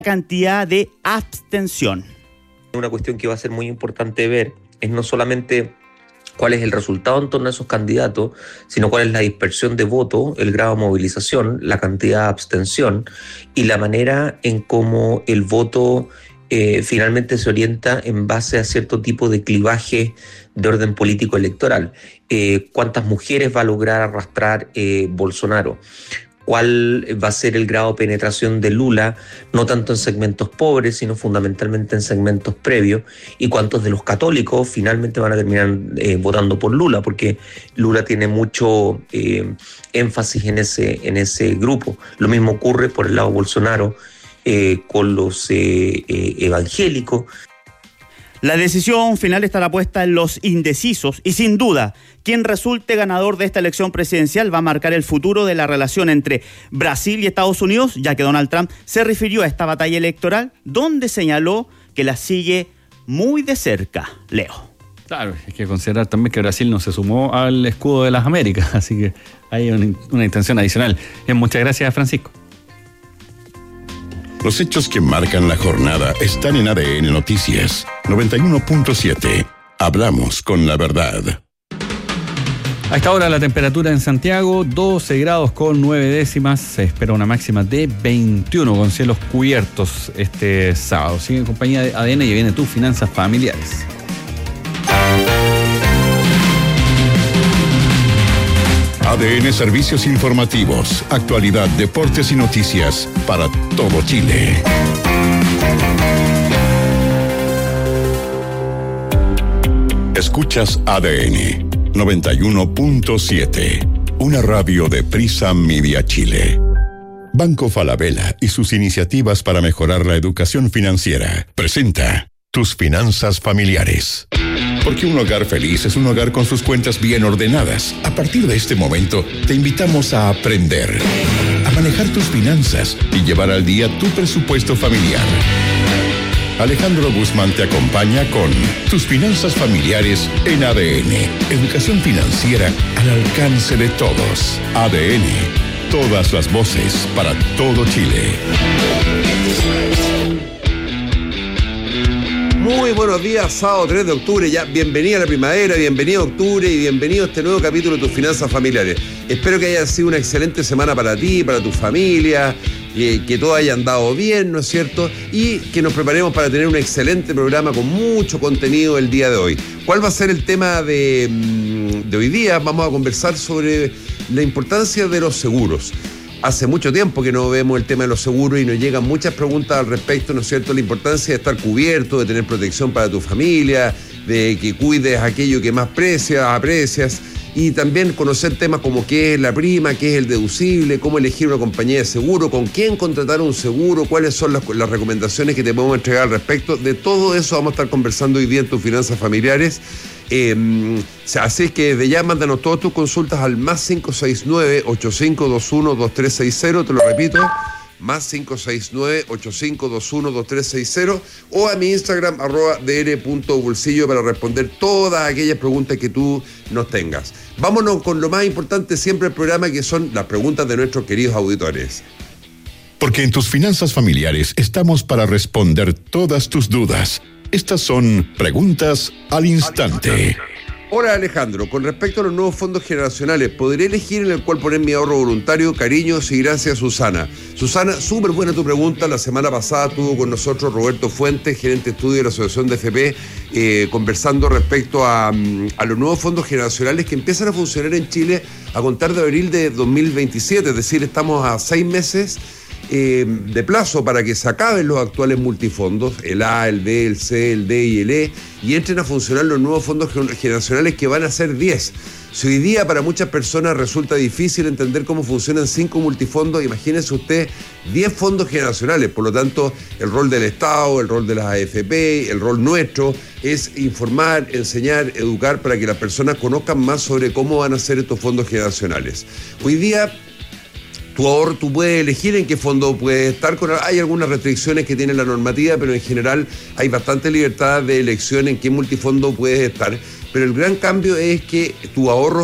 cantidad de abstención. Una cuestión que va a ser muy importante ver es no solamente cuál es el resultado en torno a esos candidatos, sino cuál es la dispersión de voto, el grado de movilización, la cantidad de abstención y la manera en cómo el voto finalmente se orienta en base a cierto tipo de clivaje de orden político electoral. ¿Cuántas mujeres va a lograr arrastrar Bolsonaro? ¿Cuál va a ser el grado de penetración de Lula, no tanto en segmentos pobres, sino fundamentalmente en segmentos previos? ¿Y cuántos de los católicos finalmente van a terminar votando por Lula? Porque Lula tiene mucho énfasis en ese grupo. Lo mismo ocurre por el lado de Bolsonaro con los evangélicos. La decisión final estará puesta en los indecisos y sin duda, quien resulte ganador de esta elección presidencial va a marcar el futuro de la relación entre Brasil y Estados Unidos, ya que Donald Trump se refirió a esta batalla electoral donde señaló que la sigue muy de cerca. Leo. Claro, hay que considerar también que Brasil no se sumó al escudo de las Américas, así que hay una intención adicional. Muchas gracias, Francisco. Los hechos que marcan la jornada están en ADN Noticias 91.7. Hablamos con la verdad. A esta hora la temperatura en Santiago, 12 grados con 9 décimas. Se espera una máxima de 21 con cielos cubiertos este sábado. Sigue en compañía de ADN y viene tus finanzas familiares. ADN Servicios Informativos, actualidad, deportes y noticias para todo Chile. Escuchas ADN 91.7, una radio de Prisa Media Chile. Banco Falabella y sus iniciativas para mejorar la educación financiera presenta Tus Finanzas Familiares. Porque un hogar feliz es un hogar con sus cuentas bien ordenadas. A partir de este momento, te invitamos a aprender, a manejar tus finanzas y llevar al día tu presupuesto familiar. Alejandro Guzmán te acompaña con Tus Finanzas Familiares en ADN. Educación financiera al alcance de todos. ADN. Todas las voces para todo Chile. Muy buenos días, sábado 3 de octubre, ya bienvenida a la primavera, bienvenido a octubre y bienvenido a este nuevo capítulo de Tus Finanzas Familiares. Espero que haya sido una excelente semana para ti, para tu familia, que todo haya andado bien, ¿no es cierto? Y que nos preparemos para tener un excelente programa con mucho contenido el día de hoy. ¿Cuál va a ser el tema de hoy día? Vamos a conversar sobre la importancia de los seguros. Hace mucho tiempo que no vemos el tema de los seguros y nos llegan muchas preguntas al respecto, ¿no es cierto? La importancia de estar cubierto, de tener protección para tu familia, de que cuides aquello que más aprecias y también conocer temas como qué es la prima, qué es el deducible, cómo elegir una compañía de seguro, con quién contratar un seguro, cuáles son las recomendaciones que te podemos entregar al respecto. De todo eso vamos a estar conversando hoy día en Tus Finanzas Familiares. Así es que desde ya mándanos todas tus consultas al más 569-8521-2360, te lo repito, más 569-8521-2360 o a mi Instagram @dr.bolsillo para responder todas aquellas preguntas que tú nos tengas. Vámonos con lo más importante siempre del programa, que son las preguntas de nuestros queridos auditores. Porque en Tus Finanzas Familiares estamos para responder todas tus dudas. Estas son preguntas al instante. Hola Alejandro, con respecto a los nuevos fondos generacionales, ¿podré elegir en el cual poner mi ahorro voluntario? Cariños y gracias, Susana. Susana, súper buena tu pregunta. La semana pasada estuvo con nosotros Roberto Fuentes, gerente de estudio de la Asociación de FP, conversando respecto a los nuevos fondos generacionales que empiezan a funcionar en Chile a contar de abril de 2027, es decir, estamos a 6 meses de plazo para que se acaben los actuales multifondos, el A, el B, el C, el D y el E, y entren a funcionar los nuevos fondos generacionales, que van a ser 10. Si hoy día para muchas personas resulta difícil entender cómo funcionan 5 multifondos, imagínense usted 10 fondos generacionales. Por lo tanto, el rol del Estado, el rol de las AFP, el rol nuestro es informar, enseñar, educar para que las personas conozcan más sobre cómo van a ser estos fondos generacionales. Hoy día tu ahorro, tú puedes elegir en qué fondo puedes estar. Hay algunas restricciones que tiene la normativa, pero en general hay bastante libertad de elección en qué multifondo puedes estar. Pero el gran cambio es que tus ahorros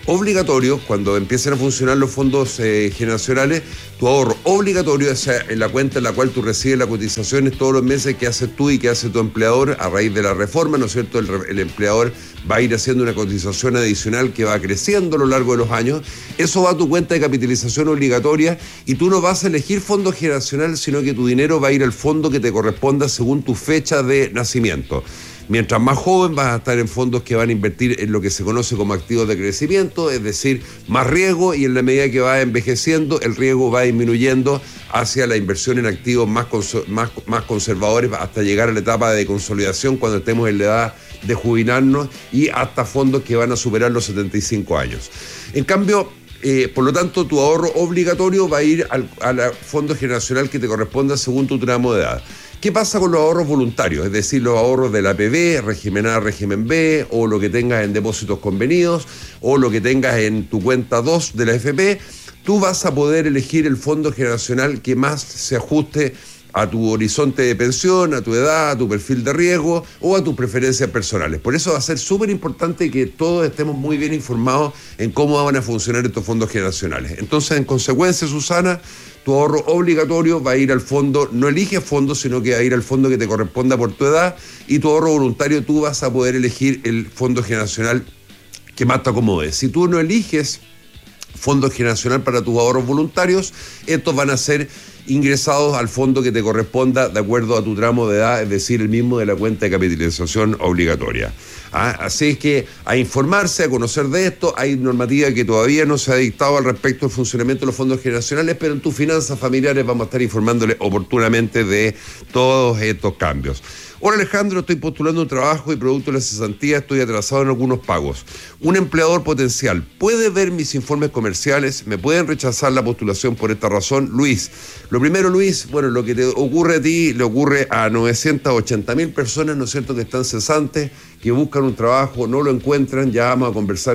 obligatorio, cuando empiecen a funcionar los fondos generacionales, tu ahorro obligatorio, o sea, en la cuenta en la cual tú recibes las cotizaciones todos los meses que haces tú y que hace tu empleador a raíz de la reforma, ¿no es cierto? El empleador va a ir haciendo una cotización adicional que va creciendo a lo largo de los años. Eso va a tu cuenta de capitalización obligatoria y tú no vas a elegir fondo generacional, sino que tu dinero va a ir al fondo que te corresponda según tu fecha de nacimiento. Mientras más joven vas a estar en fondos que van a invertir en lo que se conoce como activos de crecimiento, es decir, más riesgo, y en la medida que vas envejeciendo, el riesgo va disminuyendo hacia la inversión en activos más conservadores hasta llegar a la etapa de consolidación cuando estemos en la edad de jubilarnos y hasta fondos que van a superar los 75 años. En cambio, por lo tanto, tu ahorro obligatorio va a ir al fondo generacional que te corresponda según tu tramo de edad. ¿Qué pasa con los ahorros voluntarios? Es decir, los ahorros de la APB, régimen A, régimen B, o lo que tengas en depósitos convenidos, o lo que tengas en tu cuenta 2 de la AFP. Tú vas a poder elegir el fondo generacional que más se ajuste a tu horizonte de pensión, a tu edad, a tu perfil de riesgo o a tus preferencias personales. Por eso va a ser súper importante que todos estemos muy bien informados en cómo van a funcionar estos fondos generacionales. Entonces, en consecuencia, Susana, tu ahorro obligatorio va a ir al fondo, no eliges fondo, sino que va a ir al fondo que te corresponda por tu edad, y tu ahorro voluntario tú vas a poder elegir el fondo generacional que más te acomode. Si tú no eliges fondo generacional para tus ahorros voluntarios, estos van a ser ingresados al fondo que te corresponda de acuerdo a tu tramo de edad, es decir, el mismo de la cuenta de capitalización obligatoria. Así es que a informarse, a conocer de esto. Hay normativa que todavía no se ha dictado al respecto del funcionamiento de los fondos generacionales, pero en tus finanzas familiares vamos a estar informándoles oportunamente de todos estos cambios. Hola Alejandro, estoy postulando un trabajo y producto de la cesantía estoy atrasado en algunos pagos. Un empleador potencial puede ver mis informes comerciales, me pueden rechazar la postulación por esta razón. Luis, lo primero, Luis, bueno, lo que te ocurre a ti le ocurre a 980.000 personas, ¿no es cierto?, que están cesantes, que buscan un trabajo, no lo encuentran. Ya vamos a conversar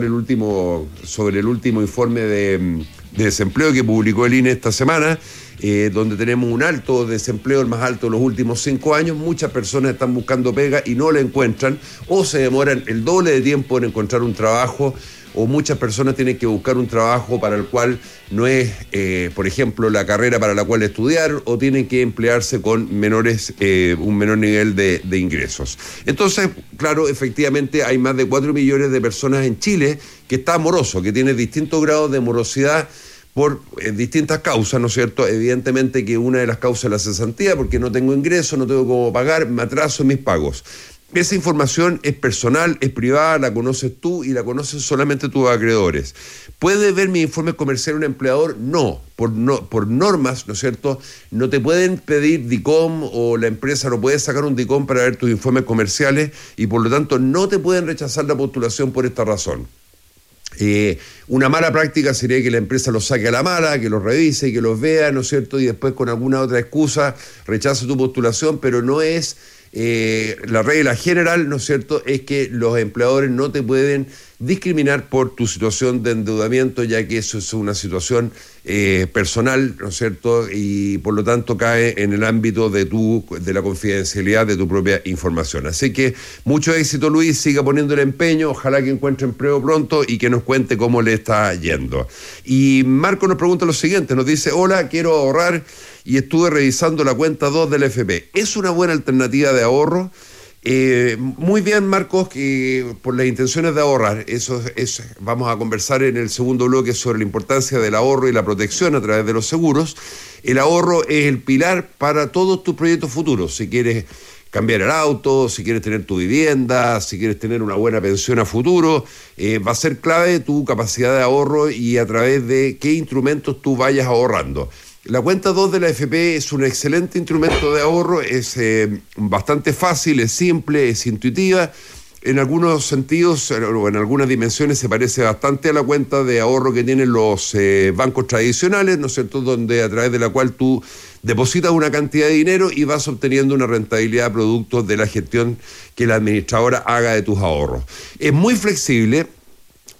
sobre el último informe de desempleo que publicó el INE esta semana, donde tenemos un alto desempleo, el más alto de los últimos 5 años. Muchas personas están buscando pega y no la encuentran, o se demoran el doble de tiempo en encontrar un trabajo, o muchas personas tienen que buscar un trabajo para el cual no es, por ejemplo, la carrera para la cual estudiar, o tienen que emplearse con un menor nivel de ingresos. Entonces, claro, efectivamente hay más de 4 millones de personas en Chile que está moroso, que tiene distintos grados de morosidad por distintas causas, ¿no es cierto? Evidentemente que una de las causas es la cesantía, porque no tengo ingresos, no tengo cómo pagar, me atraso en mis pagos. Esa información es personal, es privada, la conoces tú y la conocen solamente tus acreedores. ¿Puede ver mi informe comercial un empleador? No, por normas, ¿no es cierto? No te pueden pedir DICOM, o la empresa no puede sacar un DICOM para ver tus informes comerciales, y por lo tanto no te pueden rechazar la postulación por esta razón. Una mala práctica sería que la empresa los saque a la mala, que los revise y que los vea, ¿no es cierto?, y después con alguna otra excusa rechace tu postulación, pero no es la regla general, ¿no es cierto?, es que los empleadores no te pueden discriminar por tu situación de endeudamiento, ya que eso es una situación personal, ¿no es cierto?, y por lo tanto cae en el ámbito de la confidencialidad de tu propia información. Así que mucho éxito, Luis, siga poniéndole empeño, ojalá que encuentre empleo pronto y que nos cuente cómo le está yendo. Y Marco nos pregunta lo siguiente, nos dice: hola, quiero ahorrar y estuve revisando la cuenta 2 del FP. ¿Es una buena alternativa de ahorro? Muy bien, Marcos, que por las intenciones de ahorrar, vamos a conversar en el segundo bloque sobre la importancia del ahorro y la protección a través de los seguros. El ahorro es el pilar para todos tus proyectos futuros. Si quieres cambiar el auto, si quieres tener tu vivienda, si quieres tener una buena pensión a futuro, va a ser clave tu capacidad de ahorro y a través de qué instrumentos tú vayas ahorrando. La cuenta 2 de la AFP es un excelente instrumento de ahorro, es bastante fácil, es simple, es intuitiva. En algunos sentidos o en algunas dimensiones se parece bastante a la cuenta de ahorro que tienen los bancos tradicionales, ¿no es cierto?, donde a través de la cual tú depositas una cantidad de dinero y vas obteniendo una rentabilidad producto de la gestión que la administradora haga de tus ahorros. Es muy flexible.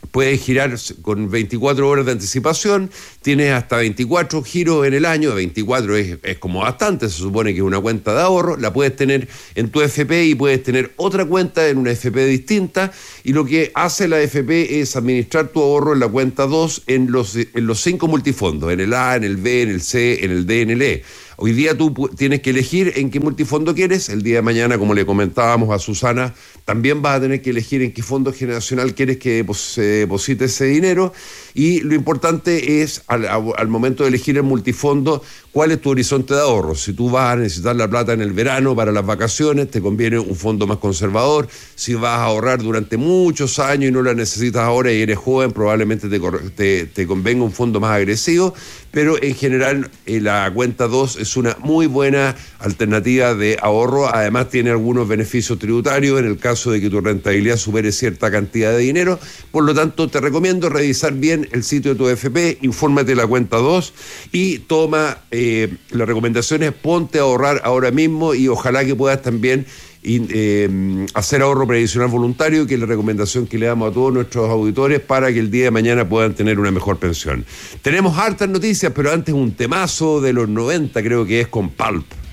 puedes girar con 24 horas de anticipación, tienes hasta 24 giros en el año, 24 es como bastante, se supone que es una cuenta de ahorro, la puedes tener en tu FP y puedes tener otra cuenta en una FP distinta, y lo que hace la FP es administrar tu ahorro en la cuenta 2 en los 5 multifondos, en el A, en el B, en el C, en el D, en el E. Hoy día tú tienes que elegir en qué multifondo quieres. El día de mañana, como le comentábamos a Susana, también vas a tener que elegir en qué fondo generacional quieres que se deposite ese dinero. Y lo importante es, al momento de elegir el multifondo, cuál es tu horizonte de ahorro. Si tú vas a necesitar la plata en el verano para las vacaciones, te conviene un fondo más conservador. Si vas a ahorrar durante muchos años y no la necesitas ahora y eres joven, probablemente te convenga un fondo más agresivo. Pero en general la cuenta 2 es una muy buena alternativa de ahorro. Además tiene algunos beneficios tributarios en el caso de que tu rentabilidad supere cierta cantidad de dinero. Por lo tanto, te recomiendo revisar bien el sitio de tu FP, infórmate de la cuenta 2 y toma las recomendaciones, ponte a ahorrar ahora mismo, y ojalá que puedas también hacer ahorro previsional voluntario, que es la recomendación que le damos a todos nuestros auditores para que el día de mañana puedan tener una mejor pensión. Tenemos hartas noticias, pero antes un temazo de los 90, creo que es con Pulp.